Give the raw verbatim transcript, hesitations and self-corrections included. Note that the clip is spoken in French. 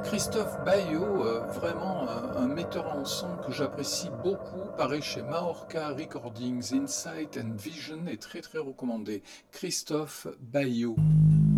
Christophe Baillot, euh, vraiment un, un metteur en son que j'apprécie beaucoup, paraît chez Mahorca Recordings. Insight and Vision est très très recommandé. Christophe Baillot.